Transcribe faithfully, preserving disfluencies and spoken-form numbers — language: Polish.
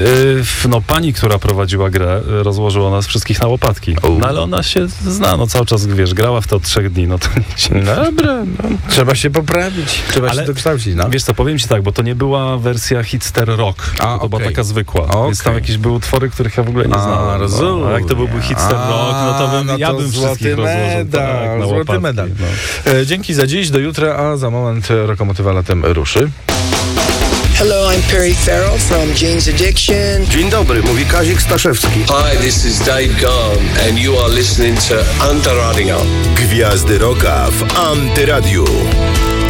Yy, no pani, która prowadziła grę, rozłożyła nas wszystkich na łopatki. No ale ona się zna, no cały czas, wiesz, grała w to od trzech dni, no to nie. Dobra, no, trzeba się poprawić, trzeba ale, się dokształcić, no. Wiesz co, powiem ci tak, bo to nie była wersja Hitster Rock, A, to okay. była taka zwykła, Okay. Więc tam jakieś były utwory, których ja w ogóle nie A, znałem. rozumiem. No. A jak to byłby Hitster A, Rock, no to bym, no ja to bym złoty wszystkich rozłożył. medal, Tak, na złoty łopatki, medal. No. E, dzięki za dziś, do jutra, a za moment Lokomotywa latem ruszy. Hello, I'm Perry Farrell from Jane's Addiction. Dzień dobry, mówi Kazik Staszewski. Hi, this is Dave Gahan and you are listening to Antyradio. Gwiazdy Rocka w Antyradiu.